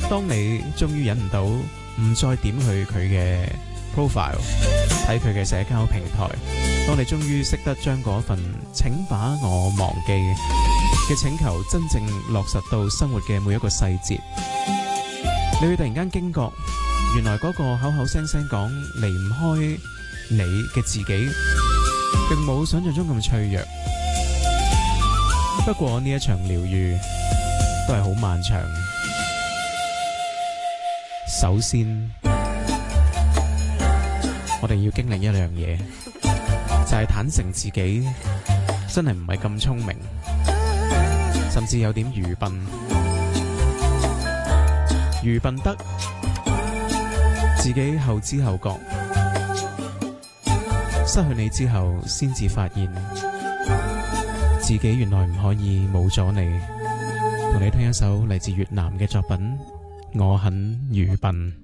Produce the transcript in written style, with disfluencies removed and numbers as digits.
當你終於忍唔到，唔再點去佢嘅 profile， 睇佢嘅社交平台，當你終於識得將嗰份請把我忘記嘅請求真正落實到生活嘅每一個細節，你會突然間驚覺，原來嗰個口口聲聲講離唔開你嘅自己，並冇想象中咁脆弱。不過呢一場療癒都係好漫長。首先，我哋要經歷一樣嘢，就係坦誠自己真係唔係咁聰明，甚至有點愚笨，愚笨得自己後知後覺，失去你之後先至發現自己原來唔可以冇咗你。同你聽一首嚟自越南嘅作品，我很愚笨。